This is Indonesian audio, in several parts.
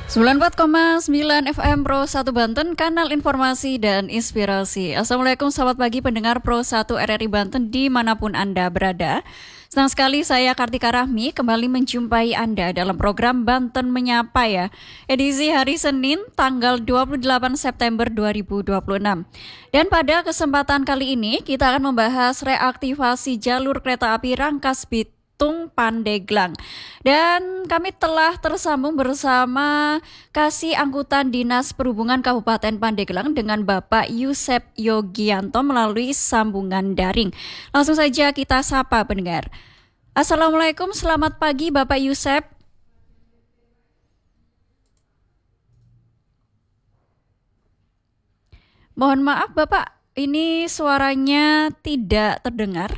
94,9 FM Pro 1 Banten, kanal informasi dan inspirasi. Assalamualaikum, selamat pagi pendengar Pro 1 RRI Banten dimanapun Anda berada. Senang sekali saya Kartika Rahmi kembali menjumpai Anda dalam program Banten Menyapa ya. Edisi hari Senin tanggal 28 September 2026. Dan pada kesempatan kali ini kita akan membahas reaktivasi jalur kereta api Rangkas Bitung Pandeglang. Dan kami telah tersambung bersama Kasih Angkutan Dinas Perhubungan Kabupaten Pandeglang dengan Bapak Yusep Yogianto melalui sambungan daring. Langsung saja kita sapa pendengar. Assalamualaikum, selamat pagi Bapak Yusep. Mohon maaf Bapak, ini suaranya tidak terdengar.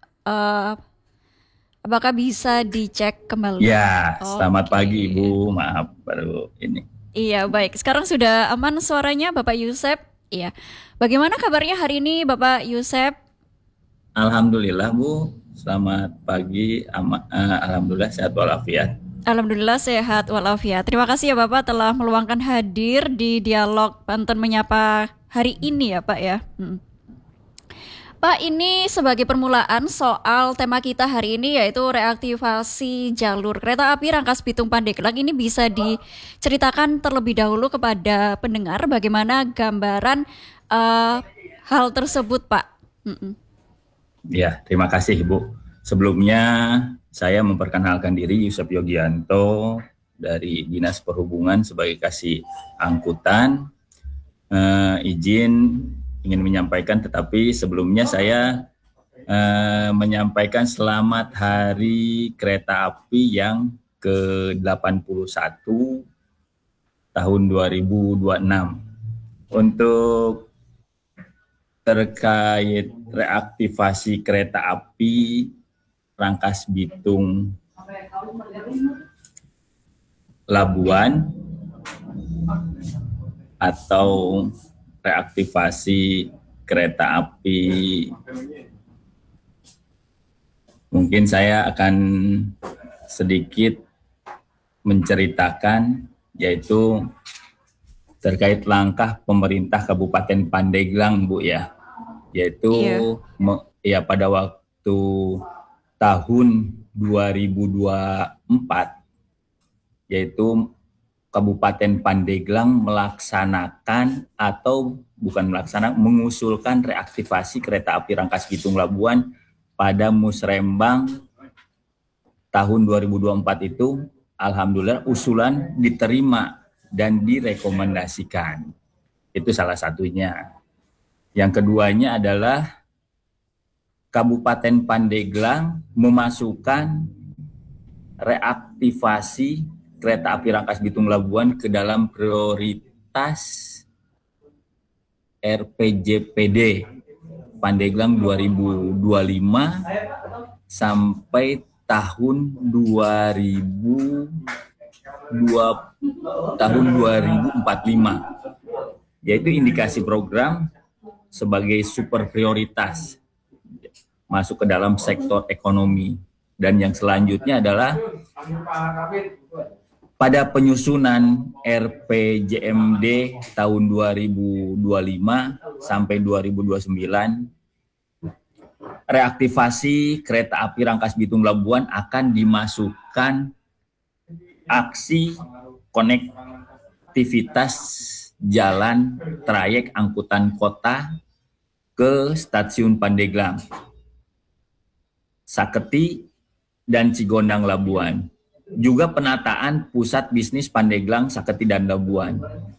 Apakah bisa dicek kembali? Ya, selamat pagi Ibu. Maaf baru ini. Iya, baik. Sekarang sudah aman suaranya Bapak Yusep? Iya. Bagaimana kabarnya hari ini Bapak Yusep? Alhamdulillah Bu, selamat pagi. Alhamdulillah sehat walafiat. Alhamdulillah sehat walafiat. Terima kasih ya Bapak telah meluangkan hadir di dialog Banten Menyapa hari ini ya Pak ya. Pak, ini sebagai permulaan soal tema kita hari ini yaitu reaktivasi jalur kereta api Rangkas Bitung Pandeglang. Ini bisa diceritakan terlebih dahulu kepada pendengar bagaimana gambaran hal tersebut, Pak. Ya, terima kasih Ibu. Sebelumnya saya memperkenalkan diri Yusep Yogianto dari Dinas Perhubungan sebagai Kasih Angkutan. Izin ingin menyampaikan, tetapi sebelumnya saya menyampaikan selamat Hari Kereta Api yang ke-81 tahun 2026. Untuk terkait reaktivasi kereta api Rangkas Bitung Labuan atau reaktivasi kereta api, mungkin saya akan sedikit menceritakan yaitu terkait langkah pemerintah Kabupaten Pandeglang Bu ya, yaitu pada waktu tahun 2024 yaitu Kabupaten Pandeglang mengusulkan reaktivasi kereta api Rangkas Bitung Labuan pada Musrembang tahun 2024 itu. Alhamdulillah usulan diterima dan direkomendasikan. Itu salah satunya. Yang keduanya adalah Kabupaten Pandeglang memasukkan reaktivasi kereta api Rangkas Bitung Labuan ke dalam prioritas RPJPD Pandeglang 2025 sampai tahun 2045, yaitu indikasi program sebagai super prioritas masuk ke dalam sektor ekonomi. Dan yang selanjutnya adalah pada penyusunan RPJMD tahun 2025 sampai 2029, reaktivasi kereta api Rangkas Bitung Labuan akan dimasukkan aksi konektivitas jalan trayek angkutan kota ke stasiun Pandeglang, Saketi, dan Cigondang Labuan. Juga penataan pusat bisnis Pandeglang, Saketi, dan Labuan.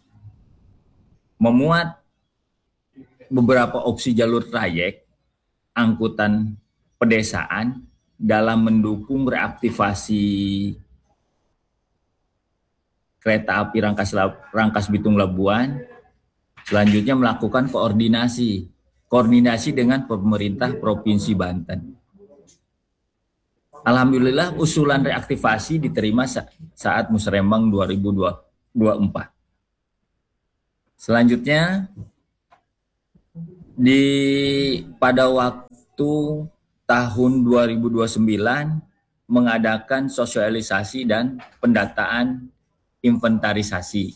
Memuat beberapa opsi jalur trayek angkutan pedesaan dalam mendukung reaktivasi kereta api Rangkas Bitung Labuan. Selanjutnya melakukan koordinasi dengan pemerintah Provinsi Banten. Alhamdulillah usulan reaktivasi diterima saat Musrembang 2024. Selanjutnya pada waktu tahun 2029 mengadakan sosialisasi dan pendataan inventarisasi.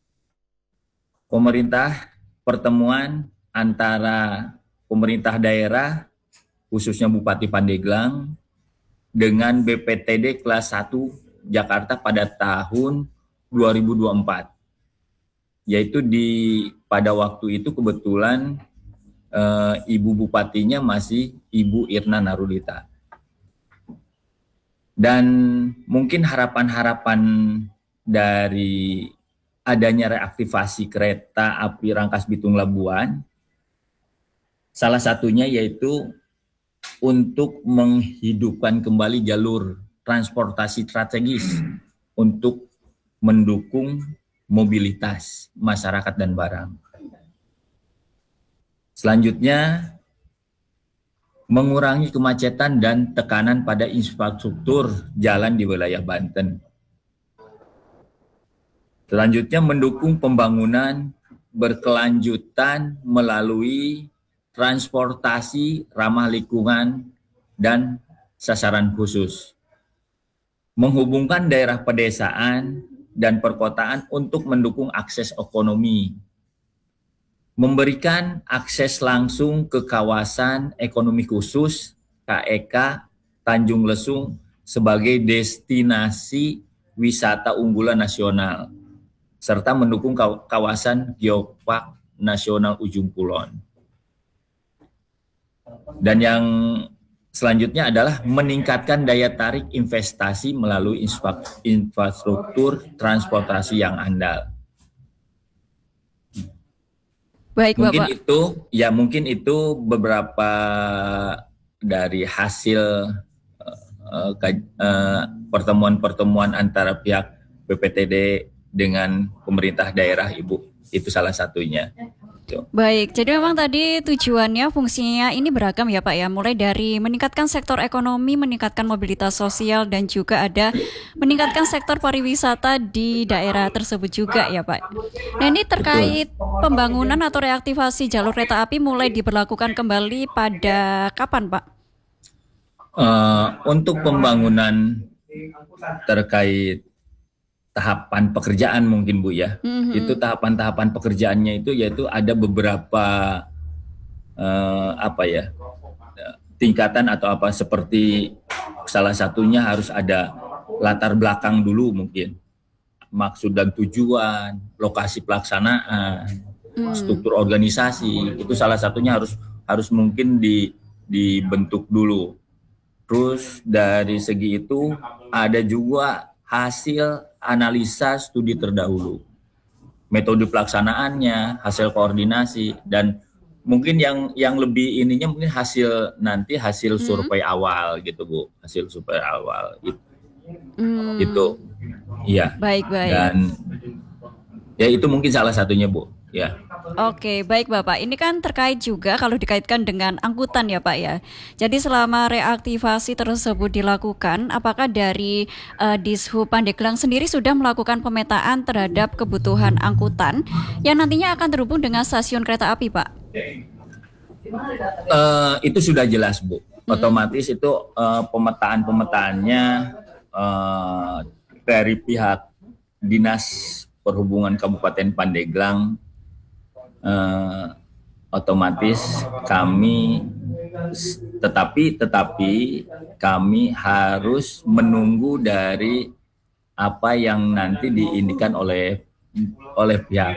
Pertemuan antara pemerintah daerah, khususnya Bupati Pandeglang, dengan BPTD kelas 1 Jakarta pada tahun 2024. Yaitu pada waktu itu kebetulan Ibu Bupatinya masih Ibu Irna Narulita. Dan mungkin harapan-harapan dari adanya reaktivasi kereta api Rangkas Bitung Labuan, salah satunya yaitu untuk menghidupkan kembali jalur transportasi strategis untuk mendukung mobilitas masyarakat dan barang. Selanjutnya, mengurangi kemacetan dan tekanan pada infrastruktur jalan di wilayah Banten. Selanjutnya, mendukung pembangunan berkelanjutan melalui transportasi ramah lingkungan dan sasaran khusus. Menghubungkan daerah pedesaan dan perkotaan untuk mendukung akses ekonomi. Memberikan akses langsung ke kawasan ekonomi khusus KEK Tanjung Lesung sebagai destinasi wisata unggulan nasional, serta mendukung kawasan Geopark Nasional Ujung Kulon. Dan yang selanjutnya adalah meningkatkan daya tarik investasi melalui infrastruktur transportasi yang andal. Baik, Bapak. Mungkin itu beberapa dari hasil pertemuan-pertemuan antara pihak BPTD dengan pemerintah daerah, Ibu. Itu salah satunya. Baik, jadi memang tadi tujuannya, fungsinya ini beragam ya Pak ya, mulai dari meningkatkan sektor ekonomi, meningkatkan mobilitas sosial, dan juga ada meningkatkan sektor pariwisata di daerah tersebut juga ya Pak. Nah ini terkait pembangunan atau reaktivasi jalur kereta api mulai diberlakukan kembali pada kapan Pak? Untuk pembangunan terkait tahapan pekerjaan mungkin Bu ya, itu tahapan-tahapan pekerjaannya itu yaitu ada beberapa tingkatan atau seperti salah satunya harus ada latar belakang dulu mungkin, maksud dan tujuan, lokasi pelaksanaan, struktur organisasi, itu salah satunya harus mungkin dibentuk dulu. Terus dari segi itu ada juga hasil analisa studi terdahulu, metode pelaksanaannya, hasil koordinasi, dan mungkin yang lebih ininya mungkin hasil survei awal gitu Bu, hasil survei awal itu, iya. Baik. Dan ya itu mungkin salah satunya Bu, ya. Oke, baik Bapak. Ini kan terkait juga kalau dikaitkan dengan angkutan ya Pak ya. Jadi selama reaktivasi tersebut dilakukan, apakah dari Dishub Pandeglang sendiri sudah melakukan pemetaan terhadap kebutuhan angkutan yang nantinya akan terhubung dengan stasiun kereta api Pak? Itu sudah jelas Bu. Otomatis itu pemetaannya dari pihak Dinas Perhubungan Kabupaten Pandeglang. Otomatis kami tetapi kami harus menunggu dari apa yang nanti diindikan oleh pihak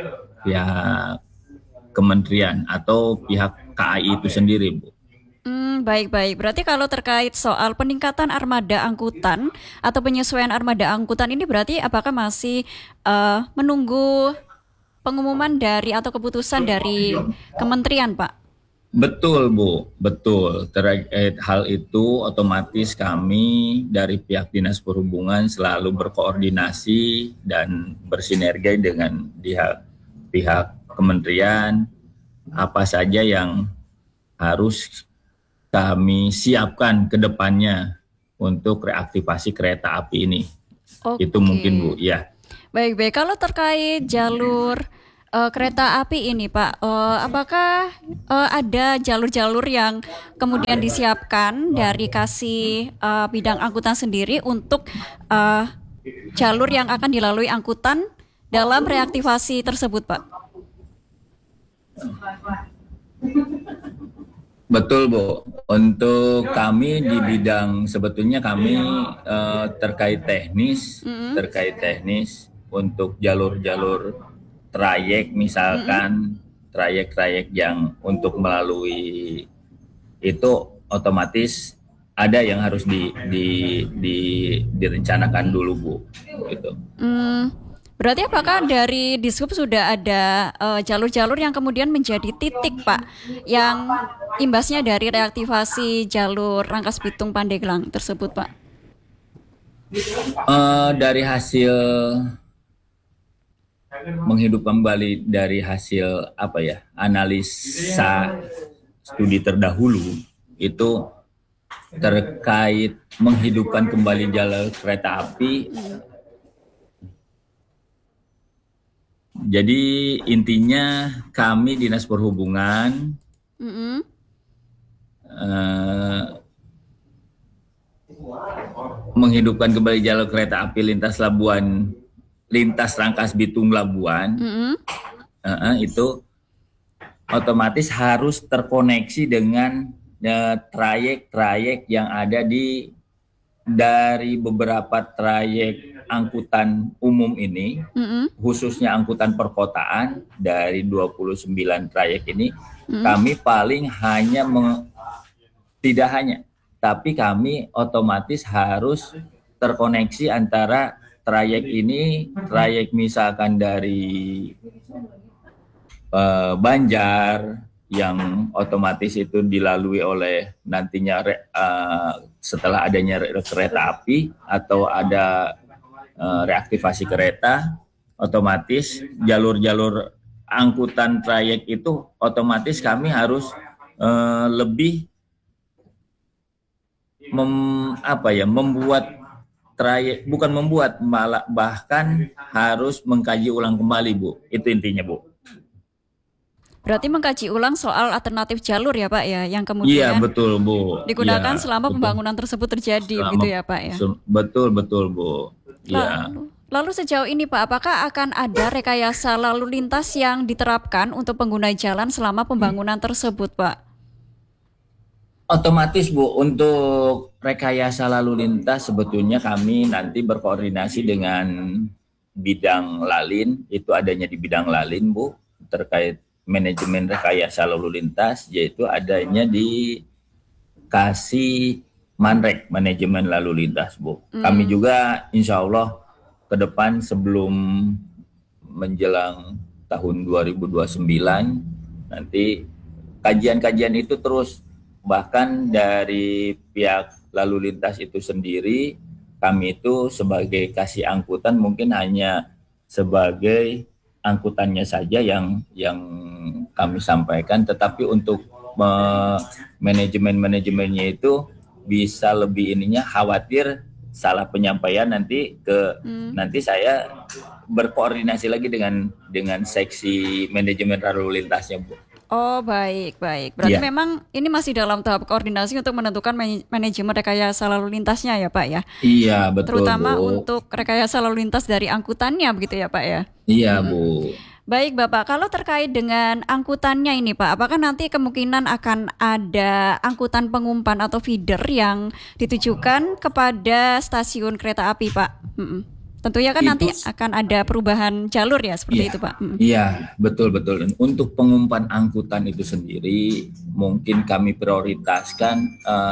kementerian atau pihak KAI itu sendiri Bu. Baik. Berarti kalau terkait soal peningkatan armada angkutan atau penyesuaian armada angkutan ini berarti apakah masih menunggu pengumuman dari atau keputusan dari kementerian, Pak? Betul, Bu. Betul. Terkait hal itu otomatis kami dari pihak Dinas Perhubungan selalu berkoordinasi dan bersinergi dengan pihak kementerian, apa saja yang harus kami siapkan ke depannya untuk reaktivasi kereta api ini. Itu mungkin Bu, ya. Baik. Kalau terkait jalur kereta api ini Pak, apakah ada jalur-jalur yang kemudian disiapkan dari kasih bidang angkutan sendiri untuk jalur yang akan dilalui angkutan dalam reaktivasi tersebut, Pak? Betul, Bu. Untuk kami di bidang sebetulnya kami terkait teknis untuk jalur-jalur trayek misalkan trayek-trayek yang untuk melalui itu otomatis ada yang harus direncanakan dulu, Bu. Gitu. Berarti apakah dari Dishub sudah ada jalur-jalur yang kemudian menjadi titik, Pak, yang imbasnya dari reaktivasi jalur Rangkas Bitung Pandeglang tersebut, Pak? Dari hasil menghidup kembali dari hasil analisa studi terdahulu itu terkait menghidupkan kembali jalur kereta api. Jadi intinya kami Dinas Perhubungan menghidupkan kembali jalur kereta api lintas Rangkas Bitung Labuan. Itu otomatis harus terkoneksi dengan trayek-trayek yang ada dari beberapa trayek angkutan umum ini, khususnya angkutan perkotaan dari 29 trayek ini, kami paling tapi kami otomatis harus terkoneksi antara trayek ini, trayek misalkan dari Banjar yang otomatis itu dilalui oleh nantinya setelah adanya kereta api atau ada reaktivasi kereta, otomatis jalur-jalur angkutan trayek itu otomatis kami harus lebih membuat trayek, bukan membuat, malah bahkan harus mengkaji ulang kembali, Bu. Itu intinya, Bu. Berarti mengkaji ulang soal alternatif jalur ya, Pak, ya, yang kemudian betul, Bu. digunakan selama pembangunan tersebut terjadi, begitu ya, Pak, ya? Betul, Bu. Lalu sejauh ini, Pak, apakah akan ada rekayasa lalu lintas yang diterapkan untuk pengguna jalan selama pembangunan tersebut, Pak? Otomatis, Bu, untuk rekayasa lalu lintas sebetulnya kami nanti berkoordinasi dengan bidang Lalin, itu adanya di bidang Lalin, Bu, terkait manajemen rekayasa lalu lintas, yaitu adanya di Kasih Manrek, manajemen lalu lintas, Bu. Kami juga insya Allah ke depan sebelum menjelang tahun 2029 nanti kajian-kajian itu terus, bahkan dari pihak lalu lintas itu sendiri, kami itu sebagai kasih angkutan mungkin hanya sebagai angkutannya saja yang kami sampaikan, tetapi untuk manajemennya itu bisa lebih khawatir salah penyampaian nanti saya berkoordinasi lagi dengan seksi manajemen lalu lintasnya, Bu. Oh, baik. Berarti memang ini masih dalam tahap koordinasi untuk menentukan manajemen rekayasa lalu lintasnya ya, Pak, ya? Iya, betul, terutama Bu. Untuk rekayasa lalu lintas dari angkutannya begitu ya, Pak, ya? Iya, Bu. Baik, Bapak. Kalau terkait dengan angkutannya ini, Pak, apakah nanti kemungkinan akan ada angkutan pengumpan atau feeder yang ditujukan kepada stasiun kereta api, Pak? Tentunya kan nanti akan ada perubahan jalur ya, seperti itu, Pak. Iya, betul. Untuk pengumpan angkutan itu sendiri, mungkin kami prioritaskan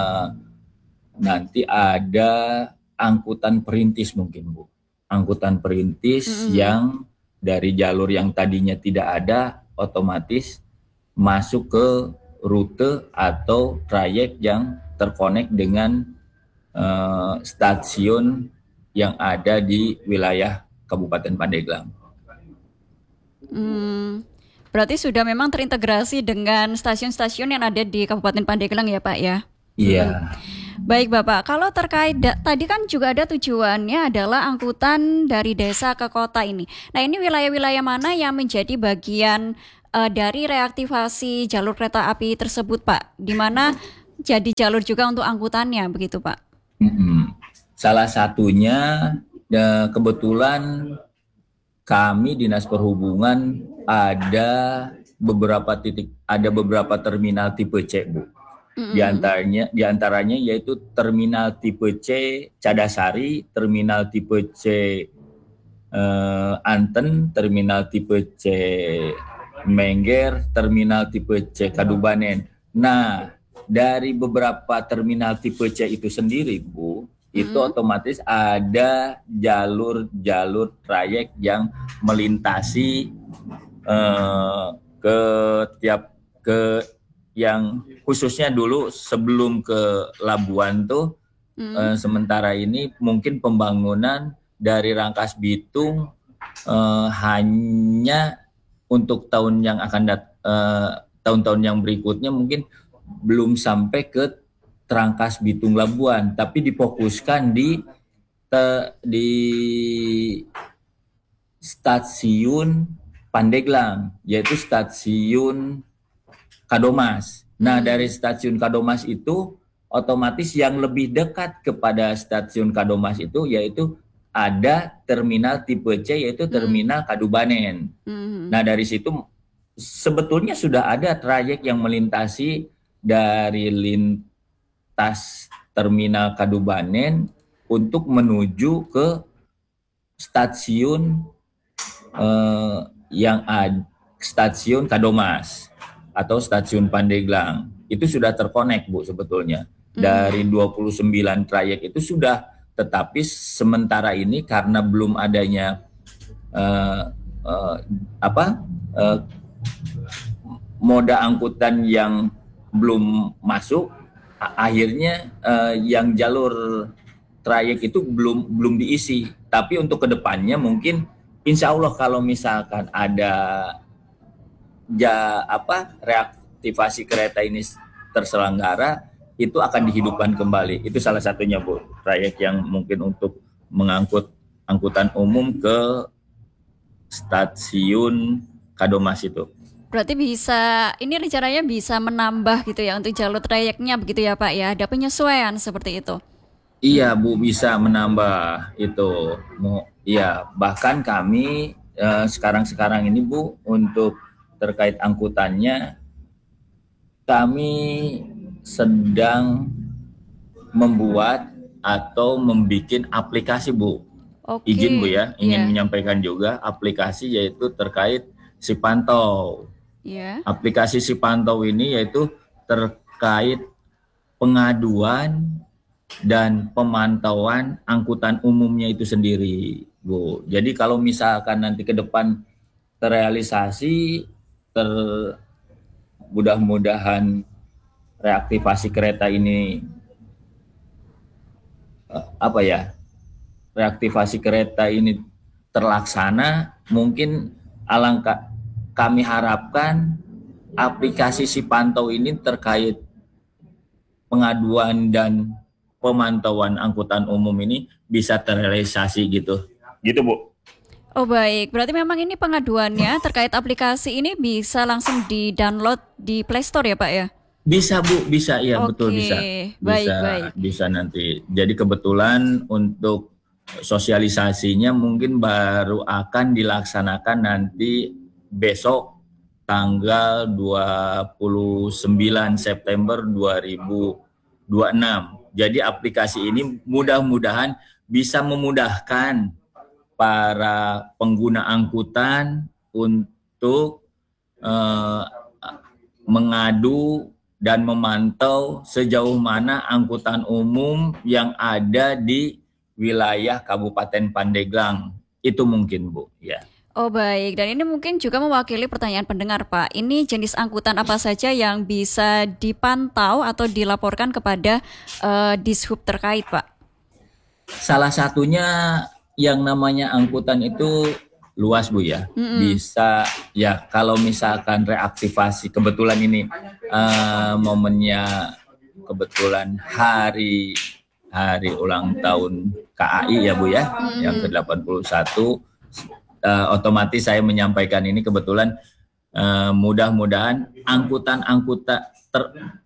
nanti ada angkutan perintis mungkin, Bu. Angkutan perintis yang dari jalur yang tadinya tidak ada, otomatis masuk ke rute atau trayek yang terkonek dengan stasiun yang ada di wilayah Kabupaten Pandeglang. Berarti sudah memang terintegrasi dengan stasiun-stasiun yang ada di Kabupaten Pandeglang ya, Pak, ya? Iya. Baik, Bapak, kalau terkait tadi kan juga ada tujuannya adalah angkutan dari desa ke kota ini. Nah, ini wilayah-wilayah mana yang menjadi bagian dari reaktivasi jalur kereta api tersebut, Pak? Di mana jadi jalur juga untuk angkutannya, begitu, Pak? Salah satunya Dan kebetulan kami Dinas Perhubungan ada beberapa terminal tipe C, Bu. Di antaranya yaitu terminal tipe C Cadasari, terminal tipe C Anten, terminal tipe C Mengger, terminal tipe C Kadubanen. Nah, dari beberapa terminal tipe C itu sendiri, Bu, itu otomatis ada jalur-jalur trayek yang melintasi ke yang khususnya dulu sebelum ke Labuan tuh sementara ini mungkin pembangunan dari Rangkas Bitung hanya untuk tahun-tahun yang berikutnya mungkin belum sampai ke Rangkas Bitung Labuan, tapi difokuskan di stasiun Pandeglang, yaitu stasiun Kadomas. Nah, dari stasiun Kadomas itu otomatis yang lebih dekat kepada stasiun Kadomas itu yaitu ada terminal tipe C, yaitu terminal Kadubanen. Nah, dari situ sebetulnya sudah ada trayek yang melintasi dari terminal Kadubanen untuk menuju ke stasiun stasiun Kadomas atau stasiun Pandeglang. Itu sudah terkonek, Bu, sebetulnya. Dari 29 trayek itu sudah, tetapi sementara ini karena belum adanya moda angkutan yang belum masuk, akhirnya yang jalur trayek itu belum diisi. Tapi untuk kedepannya mungkin insya Allah kalau misalkan ada reaktivasi kereta ini terselenggara, itu akan dihidupkan kembali. Itu salah satunya, Bu, trayek yang mungkin untuk mengangkut angkutan umum ke stasiun Kadomas itu. Berarti ini rencananya bisa menambah gitu ya untuk jalur trayeknya begitu ya Pak ya, ada penyesuaian seperti itu. Iya, Bu, bisa menambah itu. Iya, bahkan kami sekarang ini, Bu, untuk terkait angkutannya kami sedang membuat atau membuat aplikasi, Bu. Oke. Izin, Bu, ya, ingin menyampaikan juga aplikasi yaitu terkait Sipantau. Aplikasi Sipantau ini yaitu terkait pengaduan dan pemantauan angkutan umumnya itu sendiri, Bu. Jadi kalau misalkan nanti ke depan terrealisasi, mudah-mudahan reaktivasi kereta ini reaktivasi kereta ini terlaksana, mungkin alangkah kami harapkan aplikasi Sipantau ini terkait pengaduan dan pemantauan angkutan umum ini bisa terrealisasi gitu, Bu. Oh baik, berarti memang ini pengaduannya terkait aplikasi ini bisa langsung di-download di Play Store ya Pak ya? Bisa, Bu, bisa, ya. Betul, bisa. Baik. Bisa nanti. Jadi kebetulan untuk sosialisasinya mungkin baru akan dilaksanakan nanti besok tanggal 29 September 2026. Jadi aplikasi ini mudah-mudahan bisa memudahkan para pengguna angkutan untuk mengadu dan memantau sejauh mana angkutan umum yang ada di wilayah Kabupaten Pandeglang. Itu mungkin, Bu, ya. Oh baik, dan ini mungkin juga mewakili pertanyaan pendengar Pak. Ini jenis angkutan apa saja yang bisa dipantau atau dilaporkan kepada Dishub terkait, Pak? Salah satunya yang namanya angkutan itu luas, Bu, ya. Bisa, ya, kalau misalkan reaktivasi, kebetulan ini momennya kebetulan hari ulang tahun KAI ya, Bu, ya, yang ke-81. Otomatis saya menyampaikan ini kebetulan mudah-mudahan angkutan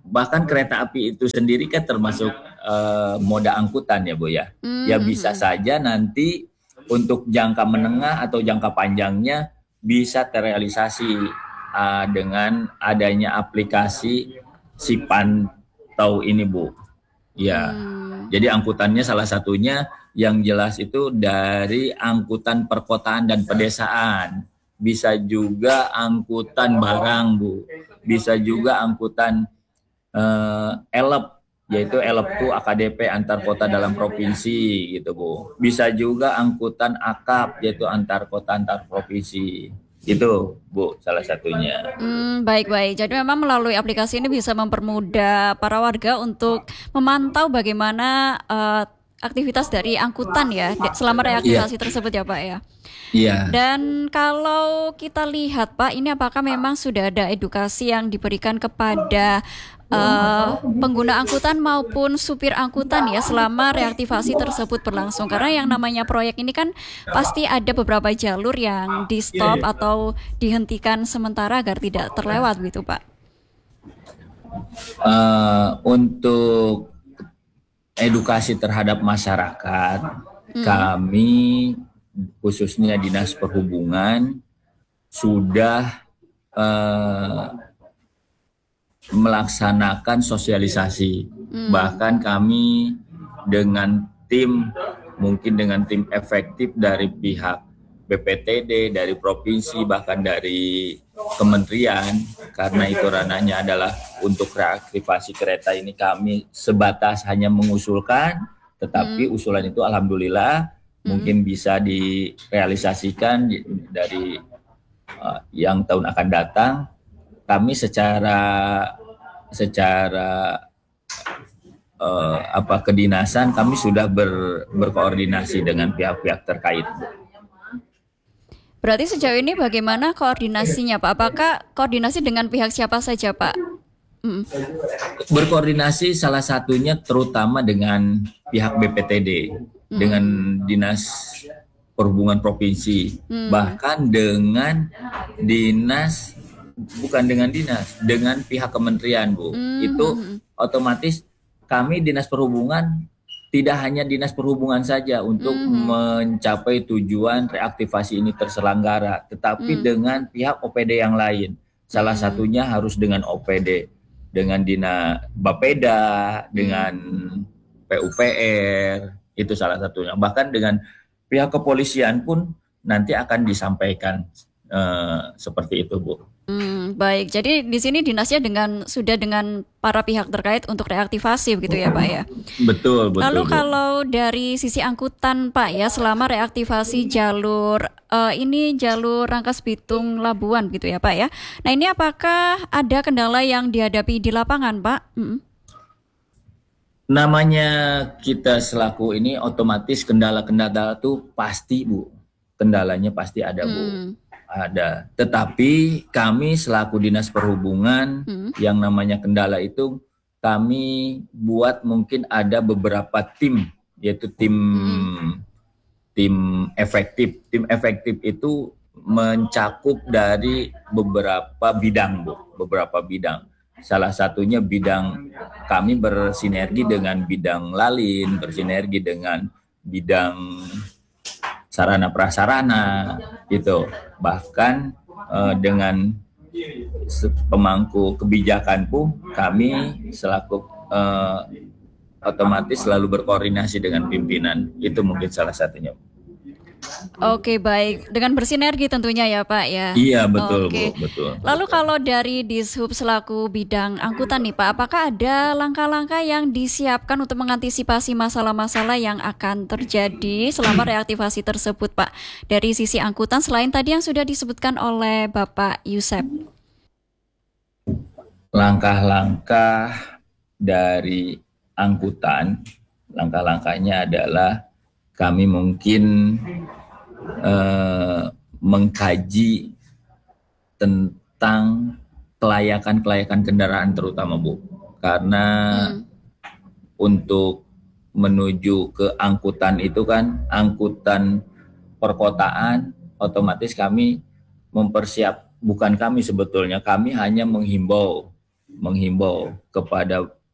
bahkan kereta api itu sendiri kan termasuk moda angkutan ya Bu ya. Ya bisa saja nanti untuk jangka menengah atau jangka panjangnya bisa terrealisasi dengan adanya aplikasi si Pantau ini Bu. Ya, jadi angkutannya salah satunya yang jelas itu dari angkutan perkotaan dan pedesaan. Bisa juga angkutan barang Bu, bisa juga angkutan ELEP, yaitu ELEP itu AKDP antar kota dalam provinsi gitu Bu. Bisa juga angkutan AKAP, yaitu antar kota antar provinsi. Itu Bu salah satunya. Baik-baik. Jadi memang melalui aplikasi ini bisa mempermudah para warga untuk memantau bagaimana aktivitas dari angkutan ya selama reaktivasi tersebut ya Pak ya. Iya. Dan kalau kita lihat Pak, ini apakah memang sudah ada edukasi yang diberikan kepada pengguna angkutan maupun supir angkutan ya selama reaktivasi tersebut berlangsung, karena yang namanya proyek ini kan pasti ada beberapa jalur yang di stop atau dihentikan sementara agar tidak terlewat gitu Pak. Untuk edukasi terhadap masyarakat, kami khususnya Dinas Perhubungan sudah melaksanakan sosialisasi. Bahkan kami dengan tim, mungkin dengan tim efektif dari pihak BPTD, dari provinsi, bahkan dari kementerian, karena itu ranahnya adalah untuk reaktivasi kereta ini kami sebatas hanya mengusulkan, tetapi usulan itu alhamdulillah mungkin bisa direalisasikan dari yang tahun akan datang. Kami secara kedinasan kami sudah berkoordinasi dengan pihak-pihak terkait. Berarti sejauh ini bagaimana koordinasinya Pak? Apakah koordinasi dengan pihak siapa saja Pak? Berkoordinasi salah satunya terutama dengan pihak BPTD, dengan Dinas Perhubungan Provinsi, bahkan dengan dengan pihak kementerian Bu. Itu otomatis kami Dinas Perhubungan tidak hanya Dinas Perhubungan saja untuk mencapai tujuan reaktivasi ini terselenggara, tetapi dengan pihak OPD yang lain. Salah satunya harus dengan OPD, dengan Bapeda, dengan PUPR, itu salah satunya. Bahkan dengan pihak kepolisian pun nanti akan disampaikan seperti itu Bu. Baik, jadi di sini dinasnya sudah dengan para pihak terkait untuk reaktivasi begitu ya Pak ya? Betul. Lalu Bu, kalau dari sisi angkutan Pak ya, selama reaktivasi jalur ini jalur Rangkas Bitung Labuan gitu ya Pak ya. Nah ini apakah ada kendala yang dihadapi di lapangan Pak? Namanya kita selaku ini otomatis kendala-kendala itu pasti Bu. Kendalanya pasti ada Bu. Ada. Tetapi kami selaku Dinas Perhubungan yang namanya kendala itu kami buat mungkin ada beberapa tim, yaitu tim efektif. Tim efektif itu mencakup dari beberapa bidang Bu, beberapa bidang. Salah satunya bidang kami bersinergi dengan bidang lalin, bersinergi dengan bidang sarana prasarana gitu. Bahkan dengan pemangku kebijakan pun kami selaku otomatis selalu berkoordinasi dengan pimpinan. Itu mungkin salah satunya. Oke, baik. Dengan bersinergi tentunya ya Pak ya. Iya, betul Oke. Bu, betul. Lalu kalau dari Dishub selaku bidang angkutan nih Pak, apakah ada langkah-langkah yang disiapkan untuk mengantisipasi masalah-masalah yang akan terjadi selama reaktivasi tersebut Pak? Dari sisi angkutan selain tadi yang sudah disebutkan oleh Bapak Yusep. Langkah-langkah dari angkutan, langkah-langkahnya adalah kami mungkin mengkaji tentang kelayakan kendaraan terutama Bu, karena untuk menuju ke angkutan itu kan angkutan perkotaan, otomatis kami bukan kami sebetulnya, kami hanya menghimbau menghimbau kepada